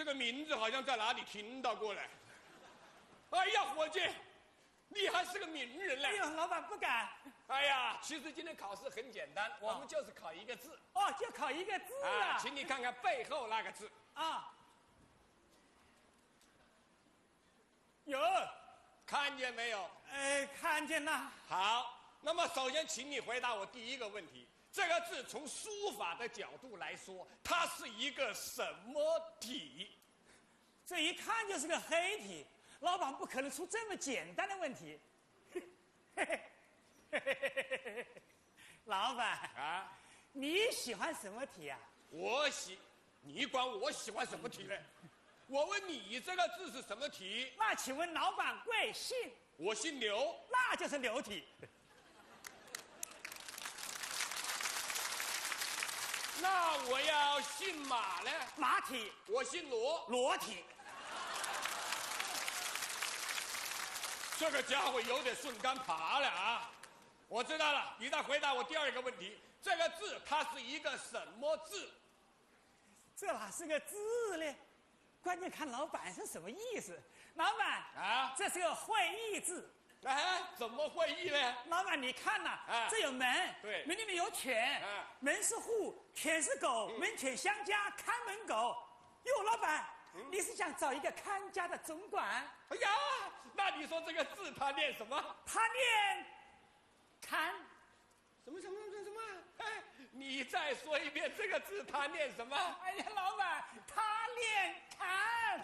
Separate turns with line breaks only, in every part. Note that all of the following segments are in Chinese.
这个名字好像在哪里听到过嘞。哎呀，伙计，你还是个名人嘞！
哎呦，老板不敢。
哎呀，其实今天考试很简单，我们就是考一个字。
哦，就考一个字啊！
请你看看背后那个字。
啊，有，
看见没有？
看见了。
好，那么首先请你回答我第一个问题：这个字从书法的角度来说，它是一个什么体？
这一看就是个黑体，老板不可能出这么简单的问题。老板
啊，
你喜欢什么体啊？
你管我喜欢什么体呢？我问你这个字是什么体？
那请问老板贵姓？
我姓刘，
那就是刘体。
那我要姓马呢？
马体。
我姓罗，
罗体。
这个家伙有点顺杆爬了啊！我知道了，你再回答我第二个问题：这个字它是一个什么字？
这哪是个字呢？关键看老板是什么意思。老板
啊，
这是个会意字。
哎，怎么会意呢？
老板，你看呐，这有门，
对，
门里面有犬，门是户，犬是狗，门犬相加，看门狗。哟，老板，你是想找一个看家的总管？
哎呀，那你说这个字它念什么？
他念看。
什么？哎，你再说一遍这个字它念什么？
哎呀，老板，他念看。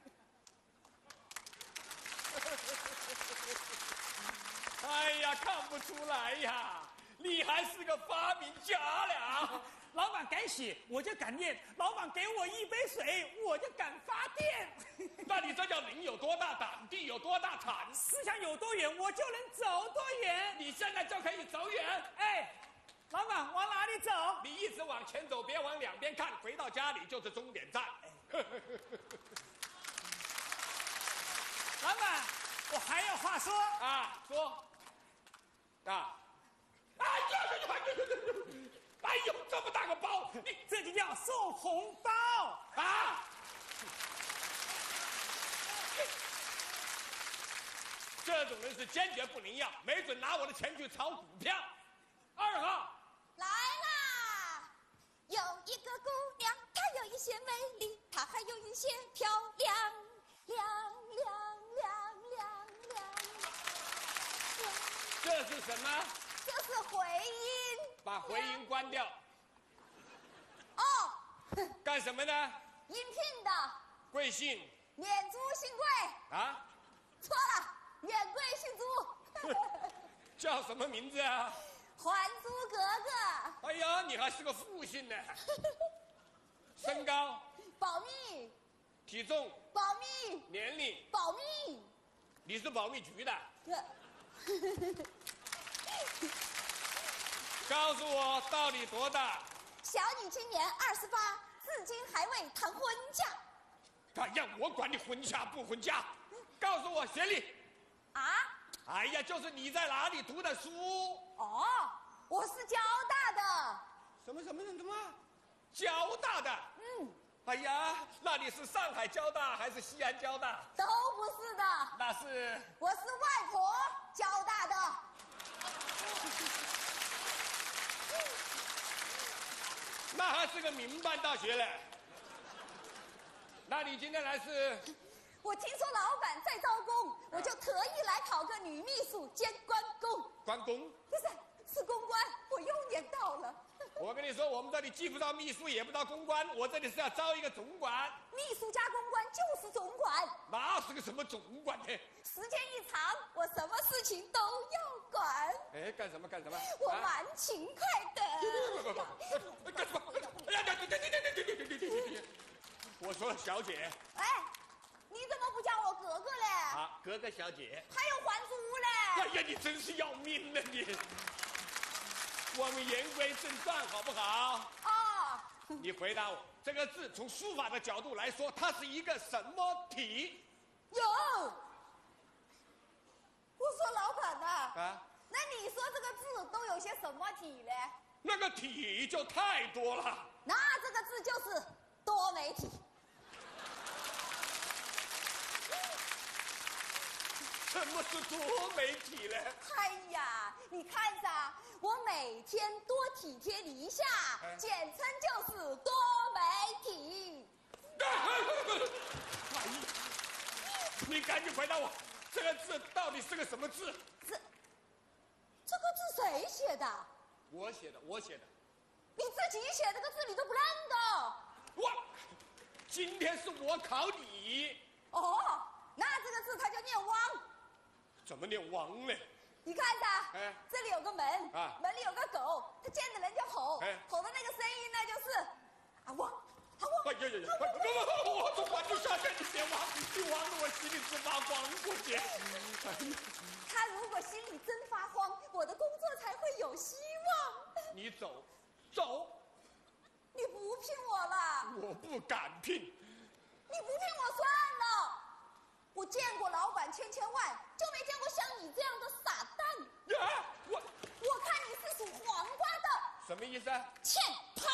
哎呀，看不出来呀，你还是个发明家了啊！
老板敢写，我就敢念；老板给我一杯水，我就敢发电。
那你这叫人有多大胆，地有多大产，
思想有多远，我就能走多远。
你现在就可以走远。
哎，老板往哪里走？
你一直往前走，别往两边看，回到家里就是终点站。
老板，我还有话说
啊，说啊！哎呦，这么大个包，你
这就叫送红包
啊！这种人是坚决不能要，没准拿我的钱去炒股票。2号
来啦！有一个姑娘，她有一些美丽，她还有一些漂亮，亮。
这是什么？
这是回音。
把回音关掉。
哦。
干什么呢？
应聘的。
贵姓？
免租新贵。
啊？
错了，免贵姓租。
叫什么名字啊？
还租格格。
哎呀，你还是个复姓呢。身高？
保密。
体重？
保密。
年龄？
保密。
你是保密局的？告诉我到底多大？
小女青年28，至今还未谈婚嫁。
哎呀，我管你婚嫁不婚嫁，告诉我学历。
啊？
哎呀，就是你在哪里读的书？
哦，我是交大的。
什么？交大的？哎呀，那你是上海交大还是西安交大？
都不是的。
那是？
我是外婆交大的。
那还是个民办大学嘞。那你今天来是？
我听说老板在招工，我就特意来考个女秘书兼关公。
关公？
不是公关，我又念到了。
我跟你说，我们这里既不招秘书，也不招公关，我这里是要招一个总管。
秘书加公关就是总管。
那是个什么总管呢？
时间一长，我什么事情都要管。
哎，干什么？
我蛮勤快的。
干什么？哎呀，对！我说小姐。
哎，你怎么不叫我格格嘞？
啊，格格小姐。
还有还租嘞？
哎呀，你真是要命了你！我们言归正传，好不好？
哦。
你回答我，这个字从书法的角度来说，它是一个什么体？
有。我说老板呐。
啊。
那你说这个字都有些什么体嘞？
那个体就太多了。
那这个字就是多媒体。
什么是多媒体呢？
哎呀，你看噻，我每天多体贴你一下，简称就是多媒体。
哎，你赶紧回答我，这个字到底是个什么字？
这个字谁写的？
我写的，我写的。
你自己写这个字你都不认得？
我，今天是我考你。
哦，那这个字它就念汪。
怎么念汪呢？
你看噻，这里有个门，门里有个狗，它见着人就吼，吼的那个声音呢就是啊汪啊汪。
哎呀呀呀！我都管不下去，你别汪，你汪得我心里直发慌过去。
他如果心里真发慌，我的工作才会有希望。
你走，走。
你不聘我了？
我不敢聘。
你不聘我算了。我见过老板千万，就没见过像你这样的傻蛋。
啊，
我看你是属黄瓜的。
什么意思啊？
欠拍。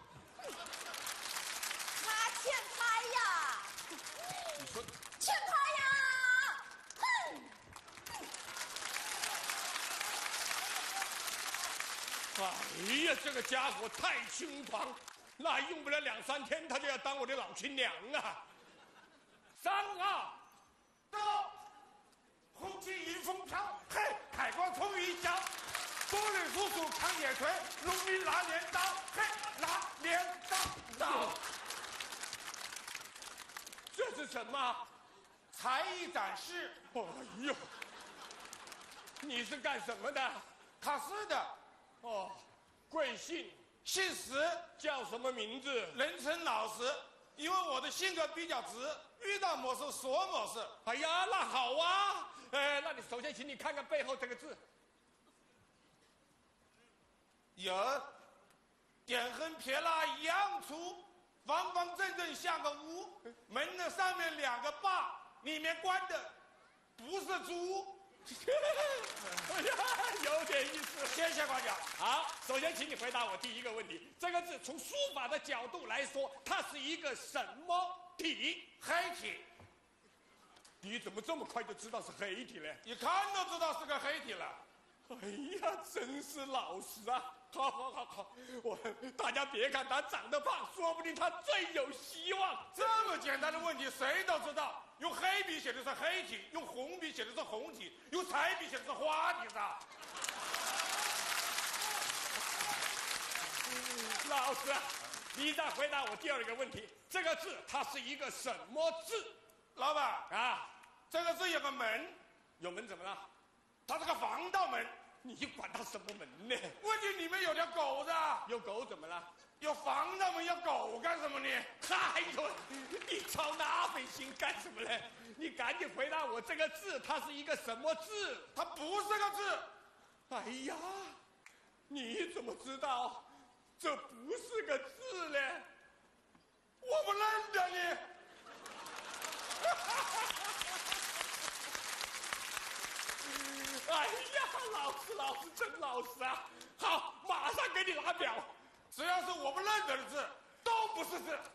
他欠拍呀。
你说
欠拍呀？哼！
哎呀，这个家伙太轻狂，那用不了2、3天，他就要当我的老亲娘啊！3、2，
到！红旗迎风飘，嘿，海光冲云霄，多人叔叔扛野锤，农民拿镰刀，嘿，拿镰刀。
这是什么？
才艺展示。
哎呦，你是干什么的？
考试的。
哦，贵姓？
姓石，
叫什么名字？
人称老石，因为我的性格比较直，遇到某事说某事。
哎呀，那好啊。那你首先请你看看背后这个字。
有，点横撇捺一样粗，方方正正像个屋，门的上面2个把，里面关的不是猪。
哎呀，有点意思。
谢谢夸奖。
好，首先请你回答我第一个问题：这个字从书法的角度来说，它是一个什么体？
黑体。
你怎么这么快就知道是黑体呢？
一看都知道是个黑体了。
哎呀，真是老实啊！好，大家别看他长得胖，说不定他最有希望。
这么简单的问题谁都知道，用黑笔写的是黑体，用红笔写的是红体，用彩笔写的是花体噻。
老师，你再回答我第2个问题：这个字它是一个什么字？
老板
啊，
这个字有个门，
有门怎么了？
它是个防盗门。
你管它什么门呢？
问题里面有条狗的。
有狗怎么了？
有防盗门，有狗干什么呢？
哎呦，你操那份心干什么呢？你赶紧回答我，这个字它是一个什么字？
它不是个字。
哎呀，你怎么知道这不是个字呢？
我不认得你。
哎呀，老师真老实啊！好，马上给你拿表。
只要是我不认得的字，都不是字。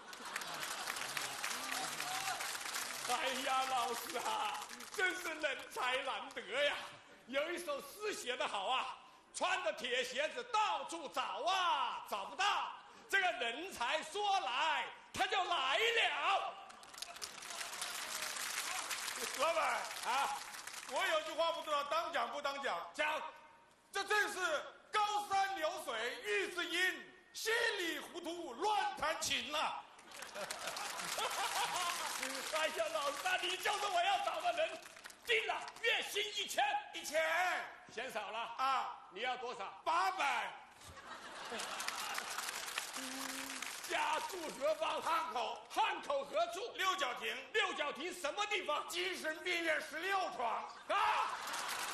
哎呀，老师啊，真是人才难得呀！有一首诗写得好啊，穿着铁鞋子到处找啊，找不到。这个人才说来，他就来了。
老板
啊，
我有句话不知道当讲不当讲。
讲，
这正是高山流水遇知音，稀里糊涂乱弹琴啊。
哎呀，老师啊，你就是我要找的人。定了，月薪1000。
1000，
嫌少了
啊？
你要多少
？800。
家住何方？
汉口。
汉口何处？
六角亭。
六角亭什么地方？
精神病院16床。
啊！